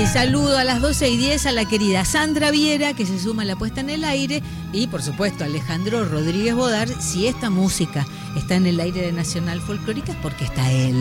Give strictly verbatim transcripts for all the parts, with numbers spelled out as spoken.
saludo a las doce y diez a la querida Sandra Viera, que se suma a la puesta en el aire, y por supuesto Alejandro Rodríguez Bodar. Si esta música está en el aire de Nacional Folclórica es porque está él.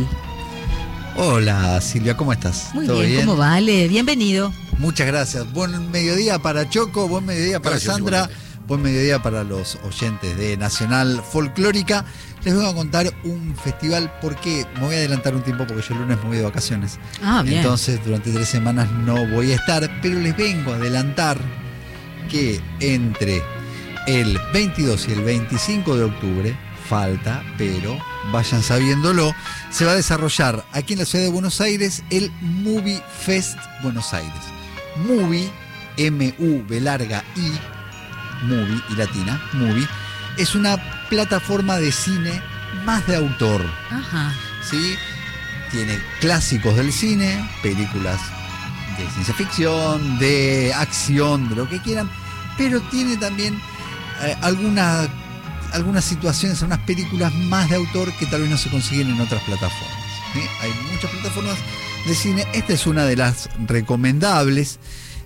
Hola Silvia, ¿cómo estás? Muy ¿Todo bien, bien? ¿cómo vale? Bienvenido. Muchas gracias. Buen mediodía para Choco, buen mediodía para Gracias, Sandra, igualmente. buen mediodía para los oyentes de Nacional Folclórica. Les voy a contar un festival porque me voy a adelantar un tiempo porque yo el lunes me voy de vacaciones. Ah, bien. Entonces durante tres semanas no voy a estar, pero les vengo a adelantar que entre el veintidós y el veinticinco de octubre, falta, pero vayan sabiéndolo, se va a desarrollar aquí en la ciudad de Buenos Aires el Movie Fest Buenos Aires. Movie, M U V larga I, Movie y latina, Movie, es una plataforma de cine más de autor. Ajá. ¿Sí? Tiene clásicos del cine, películas de ciencia ficción, de acción, de lo que quieran, pero tiene también eh, alguna, algunas situaciones, algunas películas más de autor que tal vez no se consiguen en otras plataformas. ¿Sí? Hay muchas plataformas de cine, esta es una de las recomendables,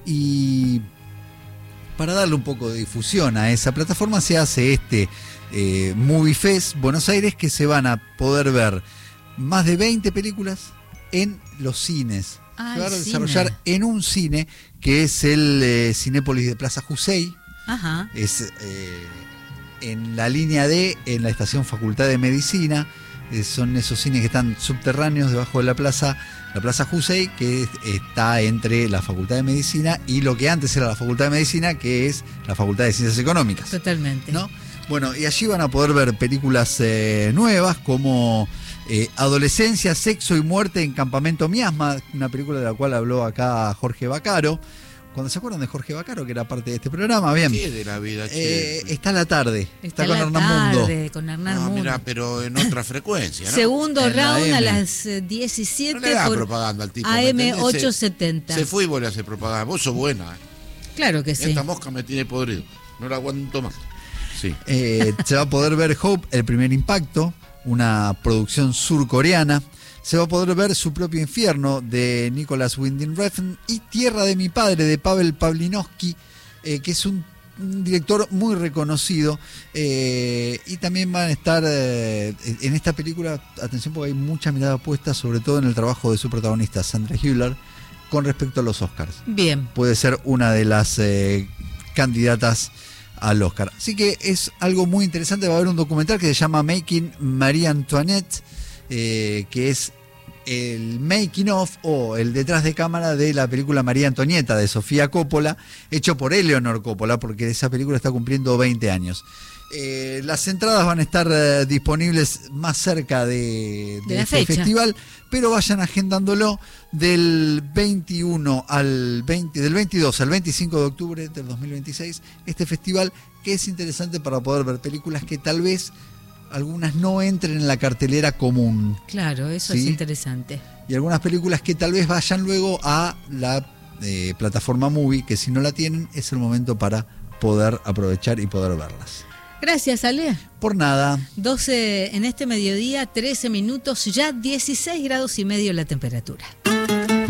y para darle un poco de difusión a esa plataforma se hace este eh, Movie Fest Buenos Aires, que se van a poder ver más de veinte películas en los cines. Ah, se va a el desarrollar cine. en un cine que es el eh, Cinépolis de Plaza Jusey. Ajá. Es eh, en la línea D, en la estación Facultad de Medicina. Eh, son esos cines que están subterráneos debajo de la plaza, la Plaza Jusey, que es- está entre la Facultad de Medicina y lo que antes era la Facultad de Medicina, que es la Facultad de Ciencias Económicas. Totalmente. ¿No? Bueno, y allí van a poder ver películas eh, nuevas como eh, Adolescencia, Sexo y Muerte en Campamento Miasma, una película de la cual habló acá Jorge Bacaro. Cuando se acuerdan de Jorge Bacaro, que era parte de este programa, bien. ¿Qué de la vida, che? Eh, está a la tarde, Está está, con la Hernán Mundo. tarde, con Hernán No, Mundo. mira, pero en otra frecuencia, ¿no? Segundo En la round a M. las eh, No diecisiete le hagas por propaganda al tipo. A ¿me M entendés? Se- ochocientos setenta. Se fue y vos le haces propaganda. Vos sos buena, ¿eh? Claro que sí. Esta mosca me tiene podrido. No la aguanto más. Sí. Eh, se va a poder ver Hope, el primer impacto, una producción surcoreana. Se va a poder ver Su propio infierno, de Nicholas Winding Refn, y Tierra de mi padre, de Pavel Pawlikowski, eh, que es un, un director muy reconocido. Eh, y también van a estar eh, en esta película, atención porque hay mucha mirada puesta, sobre todo en el trabajo de su protagonista, Sandra Hüller, con respecto a los Oscars. Bien. Puede ser una de las eh, candidatas al Oscar. Así que es algo muy interesante. Va a haber un documental que se llama Making Marie Antoinette, eh, que es el making of o el detrás de cámara de la película María Antonieta de Sofía Coppola, hecho por Eleanor Coppola, porque esa película está cumpliendo veinte años. Eh, las entradas van a estar eh, disponibles más cerca de, De de la este fecha. festival, pero vayan agendándolo del veintiuno al veinte, del veintidós al veinticinco de octubre del dos mil veintiséis, este festival que es interesante para poder ver películas que tal vez algunas no entren en la cartelera común, Claro, eso Sí. es interesante. y algunas películas que tal vez vayan luego a la eh, plataforma Movie, que si no la tienen es el momento para poder aprovechar y poder verlas. Gracias, Ale. Por nada. doce en este mediodía, trece minutos, ya dieciséis grados y medio la temperatura.